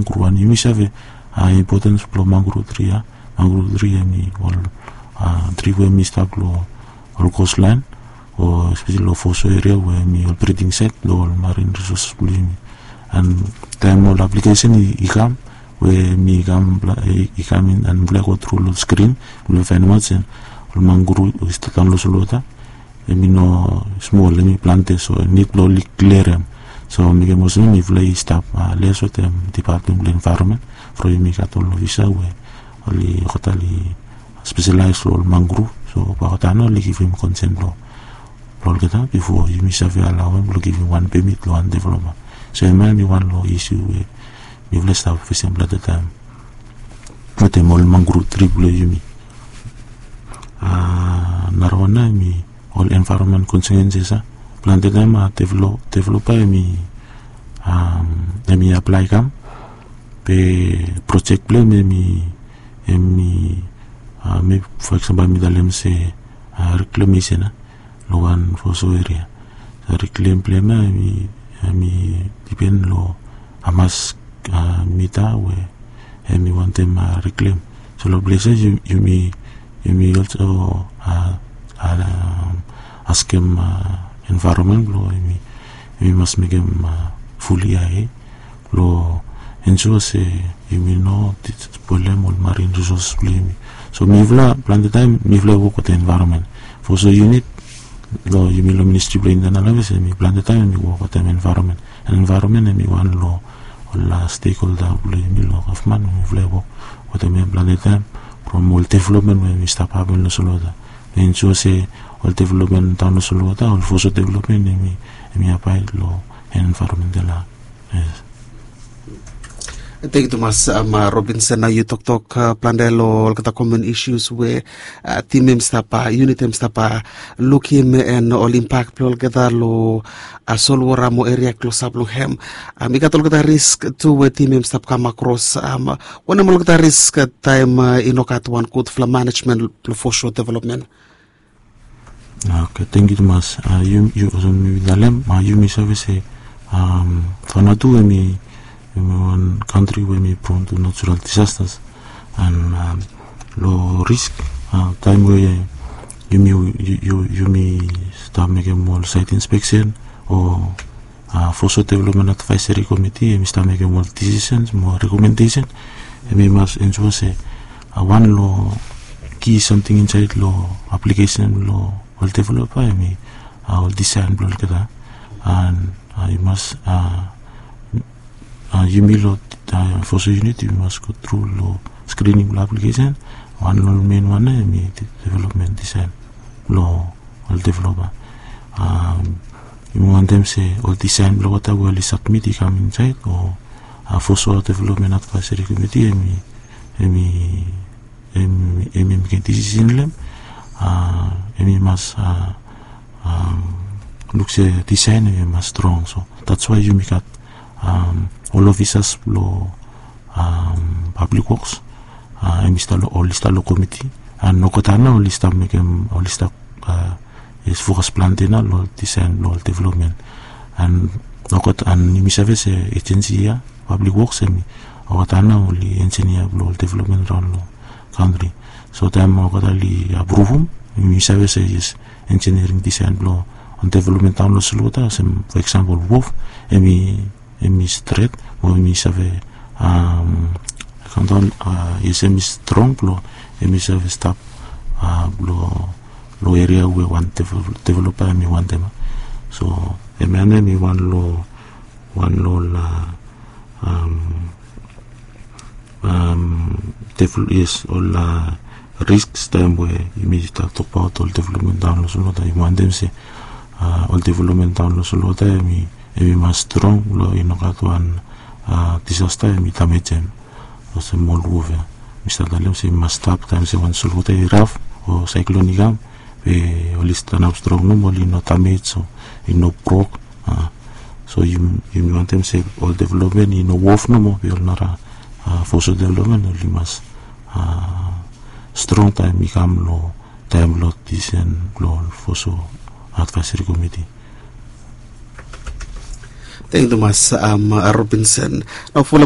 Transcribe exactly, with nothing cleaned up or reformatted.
mangrove and yumi save uh, importance lo mangrove tree ya mangrove tree mi all uh, tree we mi stop lo all coastline or especially lo fosso area where mi all breeding set lo all marine resources mi and time all application i come where mi come i come in and black go through lo screen lo find what's in lo mangrove is the tan lo solota e mi no small mi plante so need lo clear so mi ke mos mi vlei stop uh, leso tem department of environment for mi katol visa we oli hotali specialized lo mangrove so pa hotano li give him consent lo lo kita before you mi save allow him lo give him one permit lo and developer so mi mi one lo issue we mi vlei stop for simple at the time mate mol mangrove triple yumi ah narwana mi all environment consequences plante tema develop developer mi um mi apply kam pe project plan mi mi uh, mi for example mi dalem se uh, reclamation lo one for so area so reclaim plan mi mi depend lo amas uh, mita we mi want them uh, reclaim so lo places you you mi you mi also uh, uh, ask him uh, environment lo mi mi must make him uh, fully ai lo ensure se mi no problem or marine resources mi so mi vla plan the time mi vla work with the environment for so unit lo mi lo ministry plan the analysis mi plan the time mi work with the environment and environment mi one lo la stakeholder mi lo government mi vla work with the plan the time from all development when we start having lo solo da ensure se all development down lo solo da all for so development mi mi apply lo environment de la yes. Thank you Thomas um, uh, Robinson na you talk talk uh, plandelo kata common issues where uh, team em stapa unit em stapa look him and all impact plol kata lo uh, solwara mo area close up lo hem um, ikatol kata risk to where team em stap come across um, wana mo kata risk time uh, inokat one code fla management lo for sure development. Okay, thank you Thomas. Uh, you you also mi dalem ma you mi service um fanatu mi in one country where we prone to natural disasters and um, low risk uh, time where you may you, you, you may start making more site inspection or uh, for so development advisory committee and start making more decisions, more recommendation and we must ensure say uh, one law key something inside law application law will develop I mean uh, will design blah, blah, blah, and uh, you must uh, Uh, you may lot uh, for so unit you must go through law screening law application one law main one uh, me development design law all developer um, you want them say all design law what will submit you come inside or uh, for so development advisory committee me me me me make decision them uh, me must uh, um, look say design me must strong so that's why you make that um, all officers lo um, public works uh, emista lo all lista lo committee and no kotana all lista make all lista uh, is focus plantina lo design lo development and no kot and mi service agency ya public works emi kotana only engineer lo development around lo country so time kotali approve mi service is engineering design lo on development down lo slota for example wolf emi emi straight or emi save um quand on uh, is emi strong lo emi save stop uh, lo lo area we want to develop emi want them so emi emi want lo one lo la um um develop is all la risks time where emi start talk about all development down lo solo you want them say uh, all development down lo solo emi emi mas strong lo inokatuan uh, disaster emi tamejem o se molwove mister dalem se mas stop time se wan soluta iraf o cyclone igam pe o lista na strong no moli no tamage so ino broke uh, so you you want them say all development ino wolf no mo pe nara uh, for so development only mas uh, strong time igam lo time lo disen lo for so advisory committee. Thank you Thomas um, Robinson. Now,